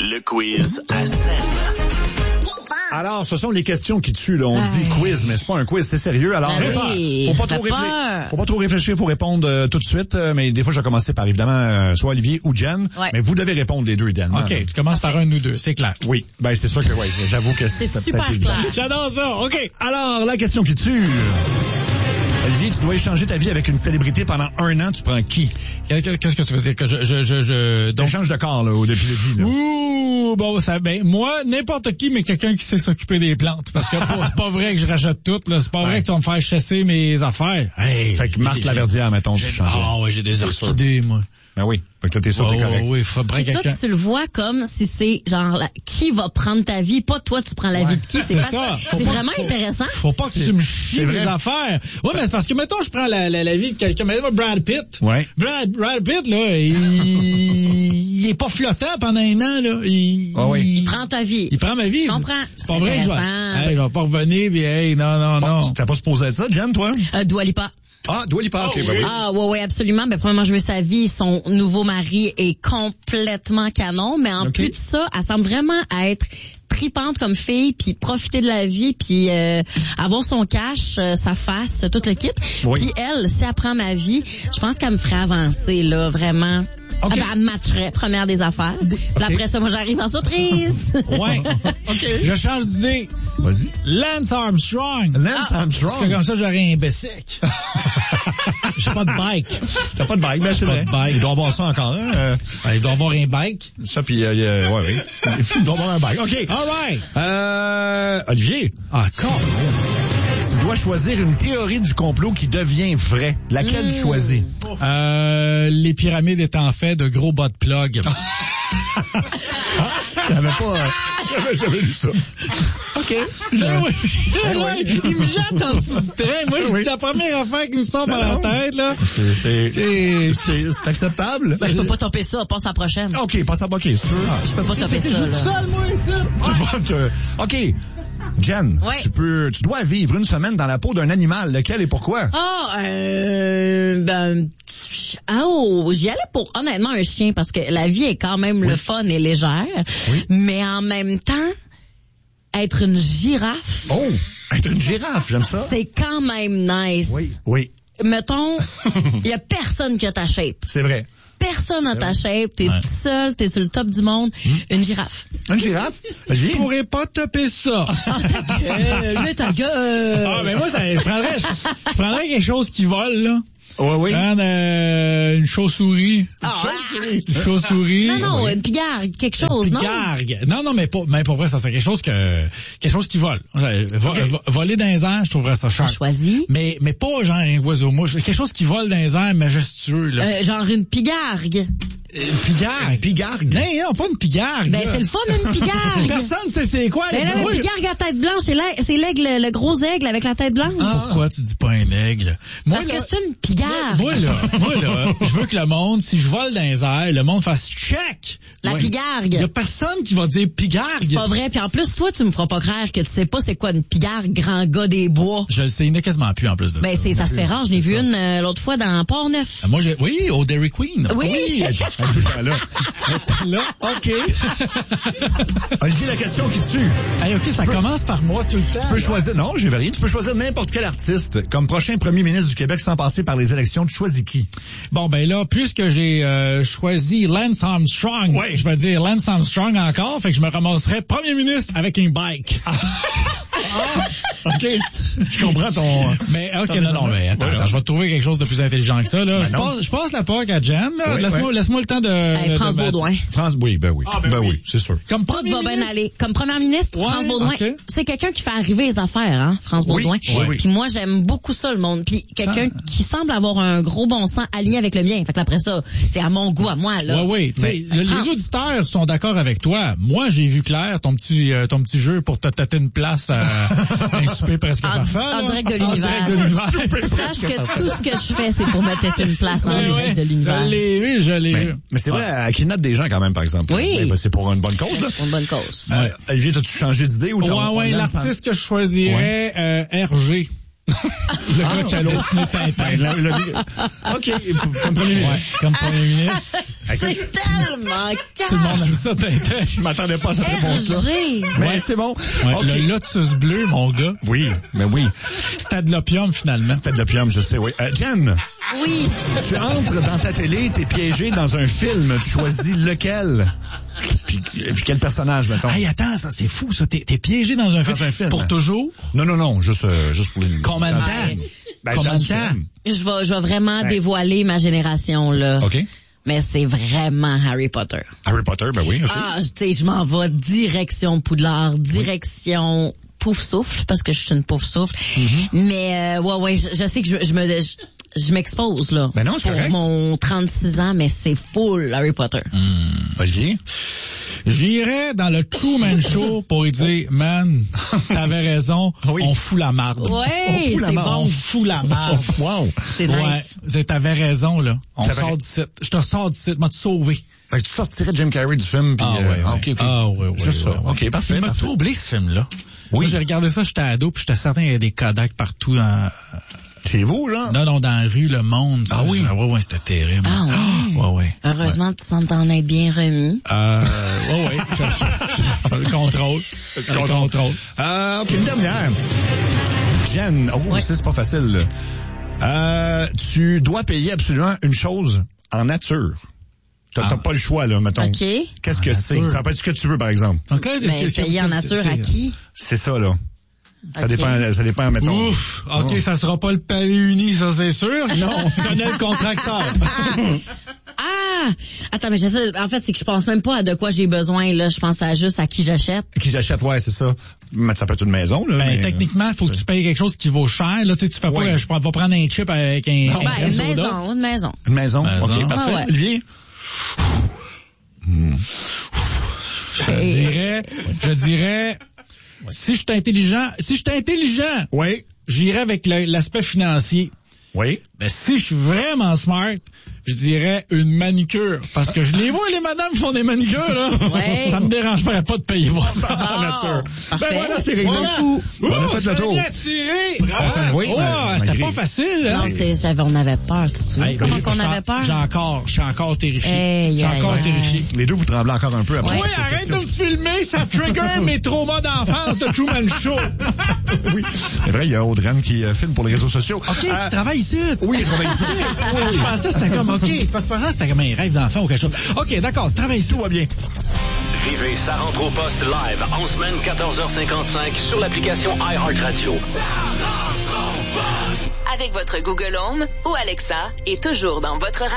Le quiz à scène. Alors, ce sont les questions qui tuent, là. On dit quiz, mais c'est pas un quiz, c'est sérieux. Alors, faut pas trop réfléchir, faut répondre tout de suite. Mais des fois, je vais commencer par, évidemment, soit Olivier ou Jen. Ouais. Mais vous devez répondre les deux, Dan. OK, tu commences par un ou deux, c'est clair. Oui, ben c'est sûr que oui. J'avoue que c'est super clair. J'adore ça, OK. Alors, la question qui tue. Olivier, tu dois échanger ta vie avec une célébrité pendant 1 an, tu prends qui? Qu'est-ce que tu veux dire? Que donc change de corps, là, depuis le début, là. Ouh, bon, ça, ben, moi, n'importe qui, mais quelqu'un qui sait s'occuper des plantes. Parce que c'est pas vrai que je rachète tout, là. C'est pas vrai que tu vas me faire chasser mes affaires. Hey, fait que Marthe Laverdière, mettons, tu changes. Ah, ouais, j'ai des orchidées, moi. Ben oui. Fait que t'es sûr que t'es correct. Oui, faudrait quelqu'un. Toi, tu le vois comme si c'est genre qui va prendre ta vie, pas toi tu prends la vie de qui. C'est ça. C'est vraiment intéressant. Faut pas que tu me chies mes affaires. Ouais, mais c'est parce que mettons je prends la vie de quelqu'un. Mais Brad Pitt. Ouais. Brad Pitt là, il est pas flottant pendant 1 an là. Il prend ta vie. Il prend ma vie. Je comprends. C'est pas vrai que je vais pas revenir puis non. T'as pas supposé être ça, Jen, toi? Dua Lipa. Ah, Dua Lipa, OK. Ben oui. Ah, ouais, absolument. Ben, premièrement, je veux sa vie. Son nouveau mari est complètement canon. Mais en plus de ça, elle semble vraiment être tripante comme fille, puis profiter de la vie, puis avoir son cash, sa face, tout le kit. Oui. Puis elle, si elle prend ma vie, je pense qu'elle me ferait avancer, là, vraiment. Okay. Ah ben, elle matcherait, première des affaires. Puis après ça, moi, j'arrive en surprise. Ouais. OK. Je change d'idée. Vas-y. Lance Armstrong. Armstrong. Parce que comme ça, j'aurais un Bessic. J'ai pas de bike. T'as pas de bike, mais c'est vrai. Il doit avoir ça encore, hein? Il doit avoir un bike. Ça, puis ouais. Il doit avoir un bike. OK. All right. Olivier. Encore. Tu dois choisir une théorie du complot qui devient vraie. Laquelle tu choisis? Les pyramides étant faites de gros bas de plug. J'avais jamais lu ça. OK. Il me jette en dessous du train. Moi, c'est la première affaire qui me sort par la tête, là. C'est acceptable? Ben, je peux pas topper ça. Passe à la prochaine. OK, passe à OK, si tu veux. Je peux pas topper ça, là. Seul, moi, ici. OK. Jen, tu dois vivre 1 semaine dans la peau d'un animal. Lequel et pourquoi? J'y allais pour, honnêtement, un chien, parce que la vie est quand même le fun et légère. Oui. Mais en même temps, être une girafe. Oh! Être une girafe, j'aime ça. C'est quand même nice. Oui. Mettons, il y a personne qui a ta shape. C'est vrai. Personne n'a ta shape, t'es tout seul, t'es sur le top du monde. Une girafe. Une girafe? Je pourrais pas topper ça. Ta gueule. Ah, mais moi, je prendrais quelque chose qui vole, là. Oui. Une chauve-souris. Une chauve-souris. Non, une pigargue, quelque chose, non? Une pigargue. Non, mais pour vrai, ça serait quelque chose qui vole. Voler dans les airs, je trouverais ça cher. Choisi. Mais pas genre un oiseau mouche. Quelque chose qui vole dans les airs, majestueux, là. Genre une pigargue. Une pigargue? Non, pas une pigargue. Ben, c'est le fun, une pigargue. Personne sait c'est quoi. Ben, une pigargue à tête blanche, c'est l'aigle, le gros aigle avec la tête blanche. Pourquoi tu dis pas un aigle? Parce que c'est une pigargue. Moi, là, je veux que le monde, si je vole dans les airs, le monde fasse check. La pigargue. Il y a personne qui va dire pigargue. C'est pas vrai. Puis en plus, toi, tu me feras pas croire que tu sais pas c'est quoi une pigargue, grand gars des bois. Je le sais, il n'y en a quasiment plus en plus de ça. Ben, ça se fait rare. Je l'ai vu une l'autre fois dans Port-Neuf. Oui, au Dairy Queen. Oui. Là. OK. Olivier, la question qui tue. Hey, OK, ça commence par moi tout le temps. Tu peux choisir, non, j'ai rien. Tu peux choisir n'importe quel artiste comme prochain premier ministre du Québec sans passer par les élections. Tu choisis qui? Bon, ben là, puisque j'ai choisi Lance Armstrong, je vais dire Lance Armstrong encore, fait que je me ramasserai premier ministre avec un bike. OK. Je comprends ton... Mais, OK, non, mais attends, je vais trouver quelque chose de plus intelligent que ça, là. Je passe la POC à Jen, là. Laisse-moi le temps de... France Baudouin. Ben oui, c'est sûr. Comme tout va bien aller. Comme première ministre, France Baudouin, c'est quelqu'un qui fait arriver les affaires, hein, France Baudouin. Oui. Puis moi, j'aime beaucoup ça, le monde. Puis quelqu'un qui semble avoir un gros bon sens aligné avec le mien. Fait que après ça, c'est à mon goût, à moi, là. Oui. Les auditeurs sont d'accord avec toi. Moi, j'ai vu clair ton petit jeu pour te tâter une place à un souper presque parfait. En direct de l'univers. Sache que tout ce que je fais, c'est pour me tâter une place en direct de l'univers. Je l'ai vu. Mais c'est vrai, elle kidnappe des gens quand même, par exemple. Oui. C'est pour une bonne cause, là. Pour une bonne cause. Olivier, t'as-tu changé d'idée ou Ouais, l'artiste que je choisirais, RG. Le gars qui a dessiné Tintin. OK, comme premier ministre. Comme premier ministre. C'est tellement cash. Tout le monde aime ça, Tintin. Je m'attendais pas à cette réponse-là. Mais c'est bon. Ouais, okay. Le Lotus bleu, mon gars. Oui, mais oui. C'était de l'opium, finalement. C'était de l'opium, je sais, oui. Jen. Oui. Tu entres dans ta télé, t'es piégé dans un film. Tu choisis lequel? Puis quel personnage, mettons? Hey, attends, ça, c'est fou, ça. T'es piégé dans un film. Pour toujours? Non, juste pour une... Combien de temps? Combien de temps? Je vais vraiment dévoiler ma génération, là. OK. Mais c'est vraiment Harry Potter. Harry Potter, ben oui. Okay. Ah, tu sais, je m'en vais direction Poudlard, direction Pouf Souffle, parce que je suis une Pouf Souffle. Mm-hmm. Mais, ouais, je sais que je m'expose, là. Ben non, c'est pour correct. mon 36 ans, mais c'est full Harry Potter. Olivier? J'irais dans le Truman Show pour lui dire, man, t'avais raison, on fout la marde. Ouais, c'est bon. On fout la marde. Wow. C'est nice. Ouais, t'avais raison, là. Sort d'ici. Je te sors d'ici, m'as-tu sauvé. Fait que tu sortirais Jim Carrey du film, puis... OK. Ah, ouais. Juste ça. OK, parfait. Il m'a troublé, ce film-là. Oui. Moi, j'ai regardé ça, j'étais ado, puis j'étais certain qu'il y avait des Kodaks partout dans... Chez vous, là? Non, dans la rue, le monde. Ah oui? Ouais, c'était terrible. Ah oui? Ouais. Heureusement que tu sens t'en être bien remis. Ouais. Le contrôle. OK, une dernière. Jen, ça, c'est pas facile, là. Tu dois payer absolument une chose en nature. T'as pas le choix, là, mettons. OK. Qu'est-ce que c'est? Ça peut être ce que tu veux, par exemple. Mais payer en nature à qui? C'est ça, là. Ça dépend, mettons. Ouf! OK, ça sera pas le palais uni, ça, c'est sûr. Non. Je connais le contracteur. Attends, mais en fait, c'est que je pense même pas à de quoi j'ai besoin, là. Je pense juste à qui j'achète. Qui j'achète, ouais, c'est ça. Mais ça peut être une maison, là. Ben, techniquement, faut que tu payes quelque chose qui vaut cher, là. Tu sais, tu fais pas, je pourrais pas prendre un chip avec un une maison. Une maison. OK, parfait. Ouais. Olivier? Je dirais, si je suis intelligent, oui, j'irais avec l'aspect financier. Oui. Mais si je suis vraiment smart, je dirais une manicure. Parce que je les vois, les madames font des manicures, là. Ouais. Ça me dérangerait pas de payer pour ça en nature. Ben voilà, c'est réglé. Voilà. On a fait le tour. Oui, c'était pas facile. Non, on avait peur, tu te souviens? Comment qu'on avait peur? Je suis encore terrifié. Terrifié. Les deux, vous tremblez encore un peu après. Oui, arrête de me filmer, ça trigger mes traumas d'enfance de Truman Show. Oui. C'est vrai, il y a Audrey qui filme pour les réseaux sociaux. OK, tu travailles ici. Oui, je travaille ici. Je pensais que c'était comme, OK, parce que c'était comme un rêve d'enfant ou quelque chose. OK, d'accord, tu travailles ici. Tout va bien. Vivez Ça rentre au poste live en semaine 14h55 sur l'application iHeartRadio. Ça rentre au poste. Avec votre Google Home ou Alexa et toujours dans votre radio.